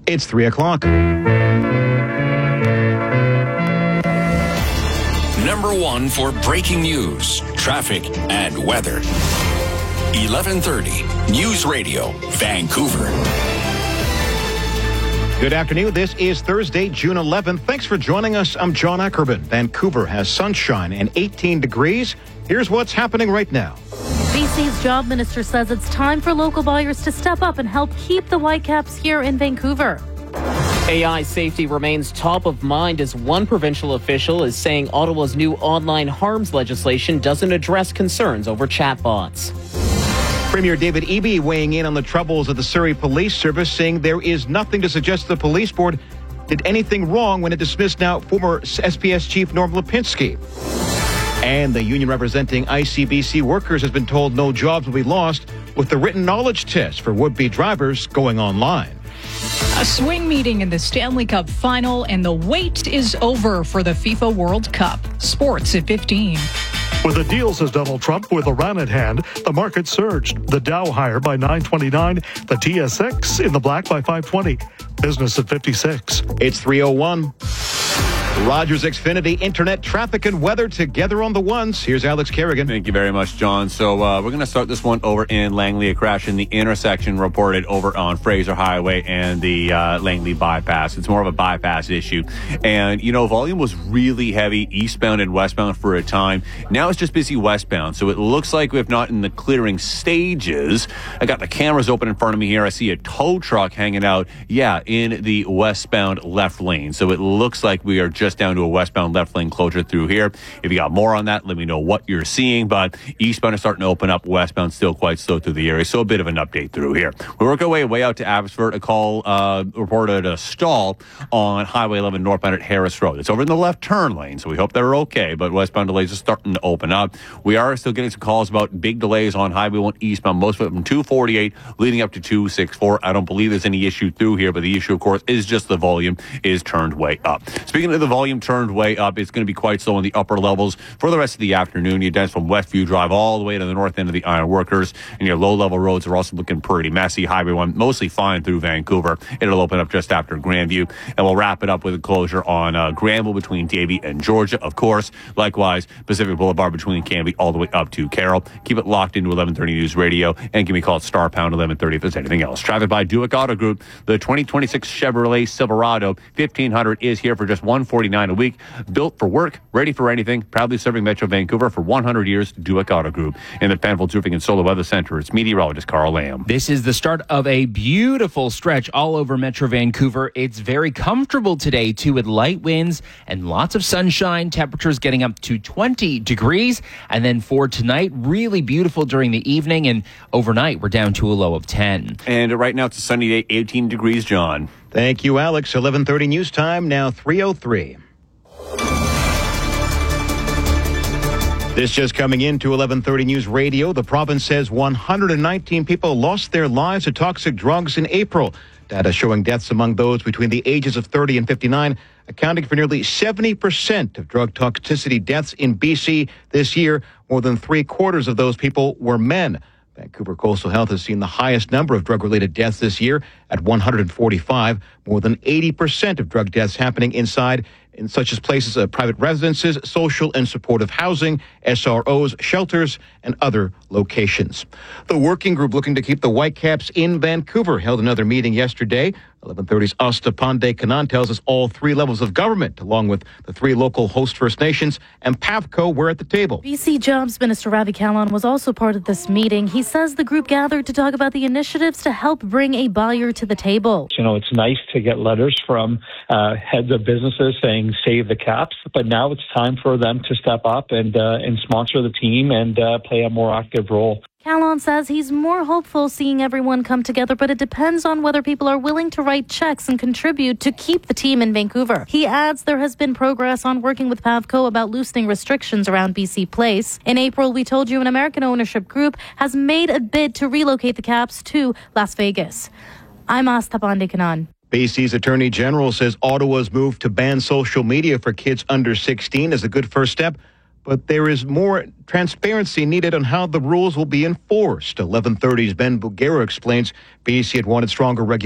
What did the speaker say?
It's 3 o'clock. Number one for breaking news, traffic, and weather. 1130 News Radio, Vancouver. Good afternoon. This is Thursday, June 11th. Thanks for joining us. I'm John Ackerman. Vancouver has sunshine and 18 degrees. Here's what's happening right now. BC's job minister says it's time for local buyers to step up and help keep the Whitecaps here in Vancouver. AI safety remains top of mind as one provincial official is saying Ottawa's new online harms legislation doesn't address concerns over chatbots. Premier David Eby weighing in on the troubles of the Surrey Police Service, saying there is nothing to suggest the police board did anything wrong when it dismissed now former SPS chief Norm Lipinski. And the union representing ICBC workers has been told no jobs will be lost with the written knowledge test for would-be drivers going online. A swing meeting in the Stanley Cup final, and the wait is over for the FIFA World Cup. Sports at 15. With a deal, says Donald Trump, with Iran at hand, the market surged. The Dow higher by 929, the TSX in the black by 520. Business at 56. It's 3:01. Rogers Xfinity, internet, traffic, and weather together on the ones. Here's Alex Kerrigan. Thank you very much, John. So we're going to start this one over in Langley. A crash in the intersection reported over on Fraser Highway and the Langley bypass. It's more of a bypass issue. And, you know, volume was really heavy eastbound and westbound for a time. Now it's just busy westbound. So it looks like we're not in the clearing stages. I got the cameras open in front of me here. I see a tow truck hanging out, in the westbound left lane. So it looks like we are just down to a westbound left lane closure through here. If you got more on that, let me know what you're seeing. But eastbound is starting to open up. Westbound still quite slow through the area. So a bit of an update through here. We work our way out to Abbotsford. A call reported a stall on Highway 11 northbound at Harris Road. It's over in the left turn lane, so we hope they're okay. But westbound delays are starting to open up. We are still getting some calls about big delays on Highway 1 eastbound, most of it from 248 leading up to 264. I don't believe there's any issue through here, but the issue, of course, is just the volume is turned way up. Speaking of the volume turned way up, it's going to be quite slow in the upper levels for the rest of the afternoon. You dance from Westview Drive all the way to the north end of the Iron Workers, and your low-level roads are also looking pretty messy. Highway 1 mostly fine through Vancouver. It'll open up just after Grandview, and we'll wrap it up with a closure on Granville between Davie and Georgia, of course. Likewise, Pacific Boulevard between Canby all the way up to Carroll. Keep it locked into 1130 News Radio, and give me a call at star pound 1130 if there's anything else. Traffic by Duick Auto Group. The 2026 Chevrolet Silverado 1500 is here for just $149 a week. Built for work, ready for anything. Proudly serving Metro Vancouver for 100 years. Duick Auto Group. In the Penfolds Roofing and Solar Weather Center, it's meteorologist Carl Lamb. This is the start of a beautiful stretch all over Metro Vancouver. It's very comfortable today, too, with light winds and lots of sunshine. Temperatures getting up to 20 degrees. And then for tonight, really beautiful during the evening. And overnight, we're down to a low of 10. And right now, it's a sunny day, 18 degrees, John. Thank you, Alex. 11:30 news time, now 3:03. This just coming into 1130 News Radio. The province says 119 people lost their lives to toxic drugs in April. Data showing deaths among those between the ages of 30 and 59, accounting for nearly 70% of drug toxicity deaths in BC this year. More than three-quarters of those people were men. Vancouver Coastal Health has seen the highest number of drug-related deaths this year at 145. More than 80% of drug deaths happening inside in such as places of private residences, social and supportive housing, SROs, shelters, and other locations. The working group looking to keep the Whitecaps in Vancouver held another meeting yesterday. 1130's Asta Pandey Kanan tells us all three levels of government, along with the three local host First Nations and PAVCO, were at the table. BC Jobs Minister Ravi Kahlon was also part of this meeting. He says the group gathered to talk about the initiatives to help bring a buyer to the table. You know, it's nice to get letters from heads of businesses saying save the caps, but now it's time for them to step up and sponsor the team and play a more active role. Kahlon says he's more hopeful seeing everyone come together, but it depends on whether people are willing to write checks and contribute to keep the team in Vancouver. He adds there has been progress on working with PAVCO about loosening restrictions around BC Place. In April, we told you an American ownership group has made a bid to relocate the Caps to Las Vegas. I'm Asta Pandey Kanan. BC's Attorney General says Ottawa's move to ban social media for kids under 16 is a good first step, but there is more transparency needed on how the rules will be enforced. 1130's Ben Bugera explains BC had wanted stronger regulations